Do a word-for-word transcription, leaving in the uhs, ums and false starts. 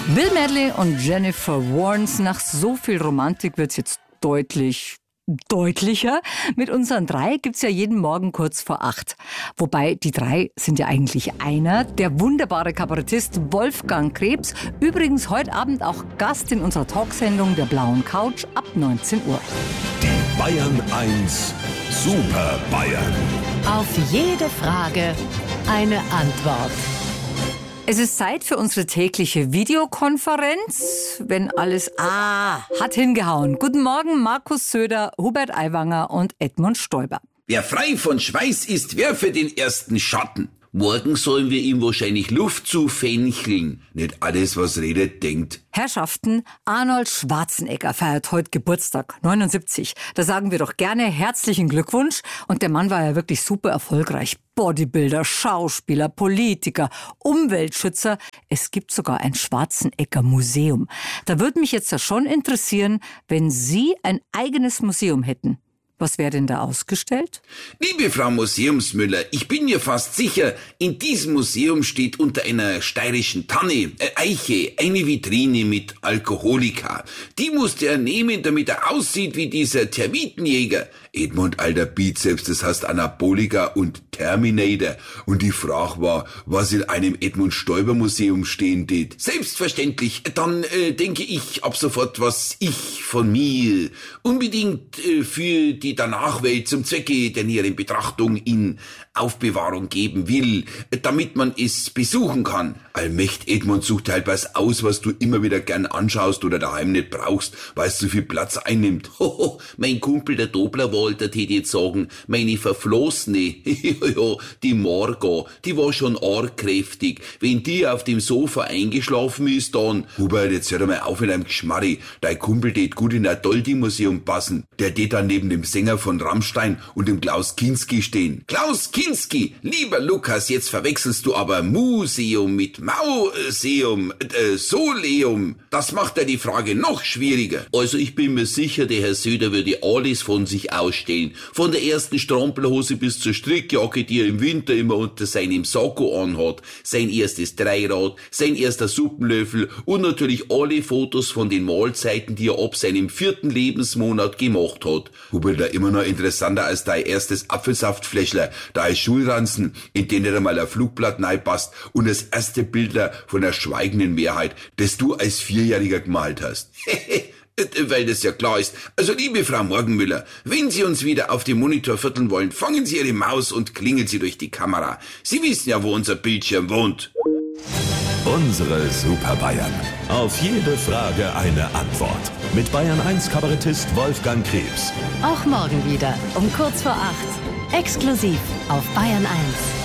Bill Medley und Jennifer Warnes. Nach so viel Romantik wird's jetzt deutlich deutlicher. Mit unseren drei gibt's ja jeden Morgen kurz vor acht. Wobei, die drei sind ja eigentlich einer. Der wunderbare Kabarettist Wolfgang Krebs. Übrigens heute Abend auch Gast in unserer Talksendung der Blauen Couch ab neunzehn Uhr. Die Bayern eins Super Bayern. Auf jede Frage eine Antwort. Es ist Zeit für unsere tägliche Videokonferenz, wenn alles ah hat hingehauen. Guten Morgen, Markus Söder, Hubert Aiwanger und Edmund Stoiber. Wer frei von Schweiß ist, werfe den ersten Schatten. Morgen sollen wir ihm wahrscheinlich Luft zufäncheln. Nicht alles, was redet, denkt. Herrschaften, Arnold Schwarzenegger feiert heute Geburtstag, neunundsiebzig. Da sagen wir doch gerne herzlichen Glückwunsch. Und der Mann war ja wirklich super erfolgreich. Bodybuilder, Schauspieler, Politiker, Umweltschützer. Es gibt sogar ein Schwarzenegger-Museum. Da würde mich jetzt ja schon interessieren, wenn Sie ein eigenes Museum hätten. Was wäre denn da ausgestellt? Liebe Frau Museumsmüller, ich bin mir fast sicher, in diesem Museum steht unter einer steirischen Tanne, äh, Eiche, eine Vitrine mit Alkoholika. Die musste er nehmen, damit er aussieht wie dieser Termitenjäger. Edmund, alter Bizeps, das heißt Anabolika und Terminator. Und die Frage war, was in einem Edmund Stoiber Museum stehen tät. Selbstverständlich, dann äh, denke ich ab sofort, was ich von mir unbedingt äh, für die Danachwelt zum Zwecke der näheren Betrachtung in Aufbewahrung geben will, damit man es besuchen kann. Allmächt, Edmund, sucht halt was aus, was du immer wieder gern anschaust oder daheim nicht brauchst, weil es zu viel Platz einnimmt. Hoho, mein Kumpel der Doblerwalter tät jetzt sagen, meine Verflossene, die Margot, die war schon arg kräftig. Wenn die auf dem Sofa eingeschlafen ist, dann... Hubert, jetzt hör doch mal auf mit einem Geschmarri. Dein Kumpel tät gut in ein Doldi-Museum passen. Der tät dann neben dem Sänger von Rammstein und dem Klaus Kinski stehen. Klaus Kinski, lieber Lukas, jetzt verwechselst du aber Museum mit Mauseum, äh, Soleum. Das macht ja die Frage noch schwieriger. Also ich bin mir sicher, der Herr Söder würde alles von sich ausstellen. Von der ersten Strampelhose bis zur Strickjacke, die er im Winter immer unter seinem Sakko anhat, sein erstes Dreirad, sein erster Suppenlöffel und natürlich alle Fotos von den Mahlzeiten, die er ab seinem vierten Lebensmonat gemacht hat. Hubert, da immer noch interessanter als dein erstes Apfelsaftfläschler, dein Schulranzen, in den nicht einmal ein Flugblatt reinpasst und das erste Bildler von der schweigenden Mehrheit, das du als Vierjähriger gemalt hast. Weil das ja klar ist. Also liebe Frau Morgenmüller, wenn Sie uns wieder auf dem Monitor vierteln wollen, fangen Sie Ihre Maus und klingeln Sie durch die Kamera. Sie wissen ja, wo unser Bildschirm wohnt. Unsere Super Bayern. Auf jede Frage eine Antwort. Mit Bayern eins Kabarettist Wolfgang Krebs. Auch morgen wieder um kurz vor acht. Exklusiv auf Bayern eins.